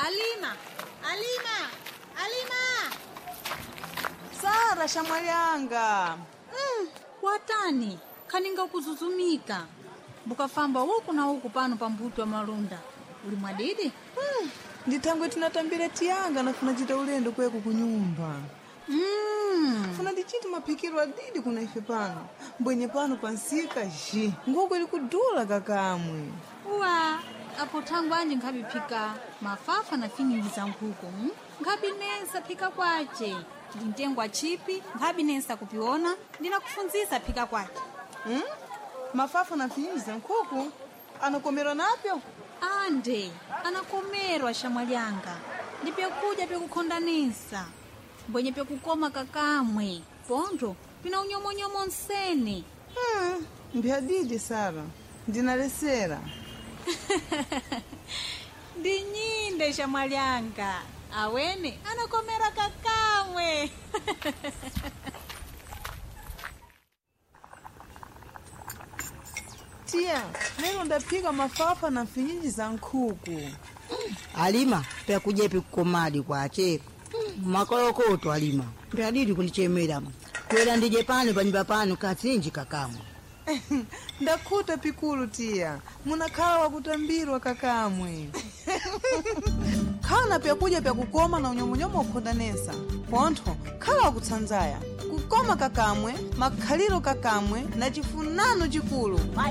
Alima! Sara shamwalianga. Watani, kaninga kuzuzumika. Bukafamba huku na huku pano pa mbuto wa malunda. Uli mwadidi? Nditangwe tinatambira tiyanga na funachita ulendo kweku kunyumba. Funa ndichiti mapikiro adidi kuna ife pano. Mbwenye pano pansika ji. Nguko ili kudula kakamwe. Uwa, apo tangu anje ngabi pika mafafa na finyingi za nkuku. Ngabi nensa pika kwache. Ndintengwa chipi, ngabi nensa kupiona. Ndina kufunzisa pika kwache. Mafafa na finyingi za nkuku? Anakomera napyo? Ande, anakomerwa shamwalianga. Ndipe kuja pe kukondanisa. Mbwenye pe kukoma kakamwe. Pondo, pina unyomonyomo nsene. Mbiadidi Sara. Ndinalesera. Ndinyinde shamwalianga. Awene, anakomera kakamwe. Tia, leo ndapika mafafa na finyingi za nkuku. Alima, pia kujepi kukomadi kwa cheko. Makolokoto Alima. Pia didi kunichemera. Kwela ndije pano panyumba pano katsinji kakamwe. Ndakuta pikulu tia. Munakhala wakutambirwa kakamwe. Kana pia kuja pia kukoma na unyomonyomo ukondanesa. Ponto, khala wakutsanzaya. Kukoma kakamwe, makhaliro kakamwe na chifunano chikulu.